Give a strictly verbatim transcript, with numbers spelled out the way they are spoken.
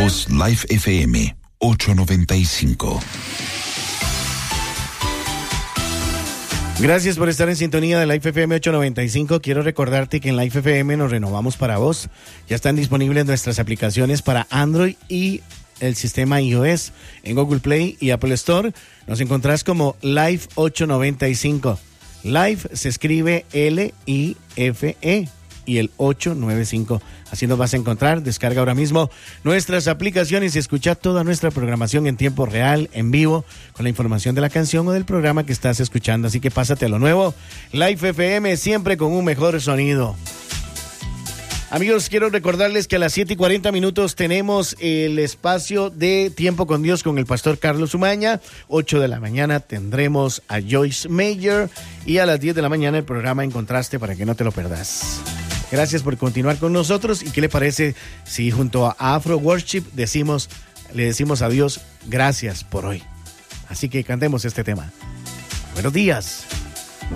voz Live F M ochocientos noventa y cinco. Gracias por estar en sintonía de Live F M ochocientos noventa y cinco. Quiero recordarte que en Live F M nos renovamos para vos. Ya están disponibles nuestras aplicaciones para Android y el sistema iOS en Google Play y Apple Store. Nos encontrás como Live ochocientos noventa y cinco. Live se escribe L I F E y el ochocientos noventa y cinco. Así nos vas a encontrar. Descarga ahora mismo nuestras aplicaciones y escucha toda nuestra programación en tiempo real, en vivo, con la información de la canción o del programa que estás escuchando. Así que pásate a lo nuevo. Live F M, siempre con un mejor sonido. Amigos, quiero recordarles que a las siete y cuarenta minutos tenemos el espacio de Tiempo con Dios con el pastor Carlos Umaña. ocho de la mañana tendremos a Joyce Meyer y a las diez de la mañana el programa En Contraste para que no te lo perdas. Gracias por continuar con nosotros. ¿Y qué le parece si junto a Afro Worship decimos, le decimos a Dios gracias por hoy? Así que cantemos este tema. Buenos días.